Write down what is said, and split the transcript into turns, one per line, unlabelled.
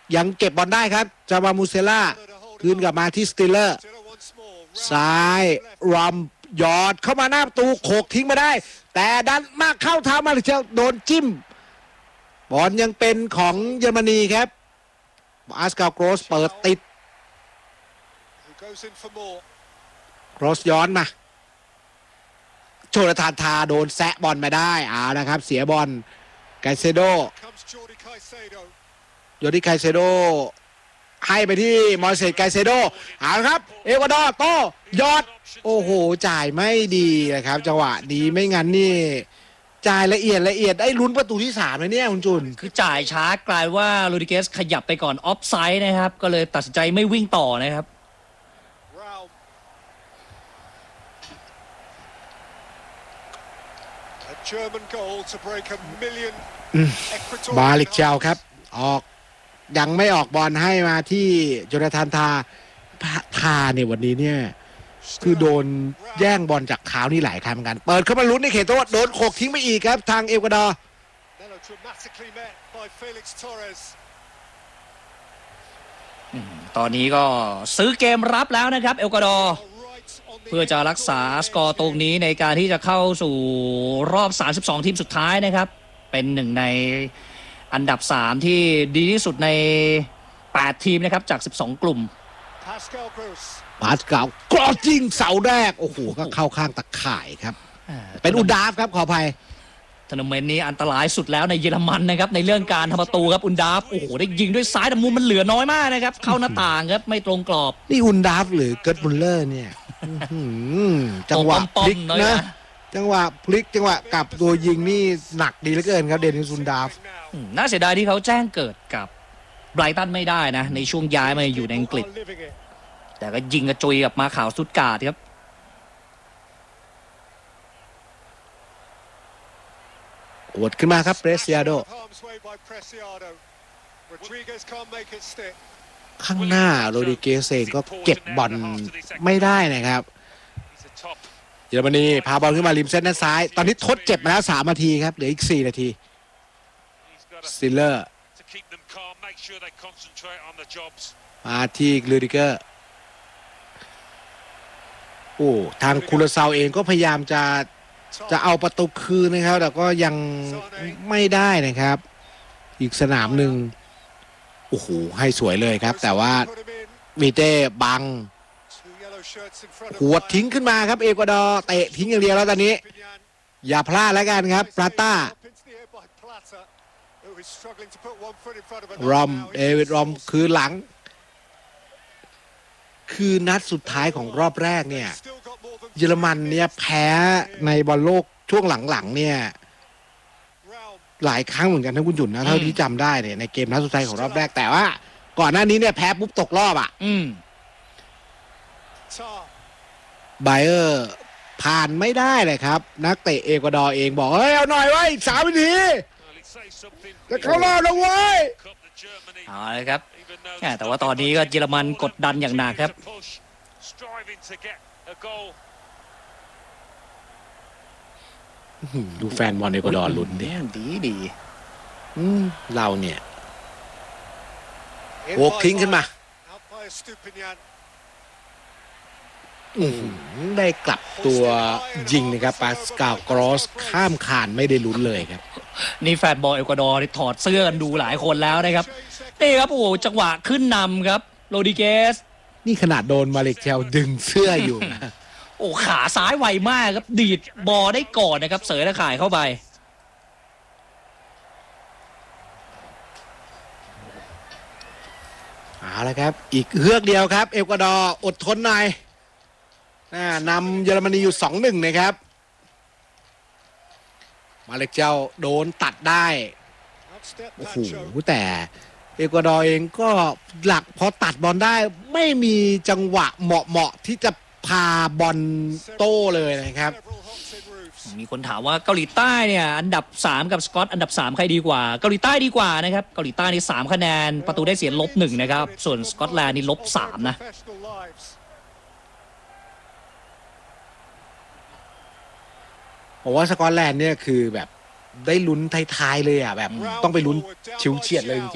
ยังเก็บบอลได้ครับจาวามูเซล่าคืนกลับมาที่สติลเลอร์ซ้ายรอมยอดเข้ามาหน้าประตูโขกทิ้งมาได้แต่ดันมากเข้าเท้ามาเลยเจ้าโดนจิ้มบอลยังเป็นของเยอรมนีครับอาสกาโกรสเปิดติดโกรสย้อนมาโชลทานทาโดนแซะบอลมาได้เอาละครับเสียบอลไกเซโดโยดิไกเซโดให้ไปที่มอร์เซสไกเซโดเอาละครับเอกวาดอร์โต้ยอดโอ้โหจ่ายไม่ดีนะครับจังหวะนี้ไม่งั้นนี่จ่ายละเอียดได้ลุ้นประตูที่3เลยเนี่ยคุณจุน
คือจ่ายช้ากลายว่าโรดิเกสขยับไปก่อนออฟไซด์นะครับก็เลยตัดสินใจไม่วิ่งต่อนะครับ
บาลิกเชลครับออกยังไม่ออกบอลให้มาที่โจนาธานทาเนี่ยวันนี้เนี่ยคือโดนแย่งบอลจากเท้านี่หลายครั้งเหมือนกันเปิดเข้ามาลุ้นในเขตโทษโดนโขกทิ้งไปอีกครับทางเอกวาดอร์
ตอนนี้ก็ซื้อเกมรับแล้วนะครับเอกวาดอร์เพื่อจะรักษาสกอร์ตรงนี้ในการที่จะเข้าสู่รอบ32ทีมสุดท้ายนะครับเป็นหนึ่งในอันดับ3ที่ดีที่สุดใน8ทีมนะครับจาก12กลุ่ม
พาสกาลกรอจิงเสาแรกโอ้โหก็เข้าข้างตะข่ายครับเป็นอุนดาฟครับขออภัย
ทัวร์นาเมนต์นี้อันตรายสุดแล้วในเยอรมันนะครับในเรื่องการทำประตูครับอุนดาฟโอ้โหได้ยิงด้วยซ้ายแต่มุมมันเหลือน้อยมากนะครับเข้าหน้าต่างครับไม่ตรงกรอบ
นี่อุนดาฟหรือเกิร์ตมุลเลอร์เนี่ยจังหวะพลิกนะจังหวะพลิกจังหวะกลับตัวยิงนี่หนักดีเหลือเกินครับเดนิสอุนดาฟ
น่าเสียดายที่เขาแจ้งเกิดกับไบรตันไม่ได้นะในช่วงย้ายมาอยู่ในอังกฤษแต่ก็ยิงกระจุยกับมาข่าวสุดกาดครับ
กดขึ้นมาครับเปรซิอาโดข้างหน้าโรดิเกสเองก็เก็บบอลไม่ได้นะครับเยอรมนีพาบอลขึ้นมาริมเส้นด้านซ้ายตอนนี้ทดเจ็บมาแล้ว3 นาทีครับเหลืออีก4 นาทีสติลเลอร์มาที่ลูดิเกอร์โอ้ทางคูลาซาวเองก็พยายามจะเอาประตูคืนนะครับแต่ก็ยังไม่ได้นะครับอีกสนามหนึ่งโอ้โหให้สวยเลยครับแต่ว่ามีเต้บังหัวทิ้งขึ้นมาครับเอกวาดอร์เตะทิ้งอย่างเดียวแล้วตอนนี้อย่าพลาดแล้วกันครับปลาต้ารอมเดวิดรอมคือหลังคือนัดสุดท้ายของรอบแรกเนี่ยเยอรมันเนี่ยแพ้ในบอลโลกช่วงหลังๆเนี่ยหลายครั้งเหมือนกันทั้งคุณจุนนะเท่าที่จำได้เนี่ยในเกมนัดสุดท้ายของรอบแรกแต่ว่าก่อนหน้านี้เนี่ยแพ้ปุ๊บตกรอบอ่ะไบเออร์ผ่านไม่ได้เลยครับนักเตะเอกวาดอร์เองบอกเฮ้ยเอาหน่อยไว้3 นาทีจะเข้ารอบแล้วเว้ย
เอาเลยครับแต่ว่าตอนนี้ก็เยอรมันกดดันอย่างหนักครับ
ดูแฟนบอลเอกวาดอร์ลุ้นดีเราเนี่ยโขกทิ้งขึ้นมาได้กลับตัวยิงนะครับปาสกาลกรอสข้ามคานไม่ได้ลุ้นเลยครับ
นี่แฟนบอลเอกวาดอร์ถอดเสื้อกันดูหลายคนแล้วนะครับนี่ครับโอ้จังหวะขึ้นนำครับโรดิเกส
นี่ขนาดโดนมาเลเซียดึงเสื้ออยู่
โอ้ขาซ้ายไวมากครับดีดบอลได้ก่อนนะครับเสยตะข่ายเข้าไป
เอาละครับอีกเฮือกเดียวครับเอกวาดอร์อดทนหน่อยนำเยอรมนีอยู่ 2-1 นะครับมาเลเซียโดนตัดได้โอ้โหแต่เอกวาดอร์เองก็หลักพอตัดบอลได้ไม่มีจังหวะเหมาะที่จะพาบอลโต้เลยนะครับ
มีคนถามว่าเกาหลีใต้เนี่ยอันดับ3กับสกอตอันดับ3ใครดีกว่าเกาหลีใต้ดีกว่านะครับเกาหลีใต้นี่3คะแนนประตูได้เสีย-1นะครับส่วนสกอตแลนด์นี่-3นะ
ผมว่าสกอตแลนด์เนี่ยคือแบบได้ลุ้นท้ายๆเลยอ่ะแบบต้องไปลุ้นชิวเฉียดเลยจริง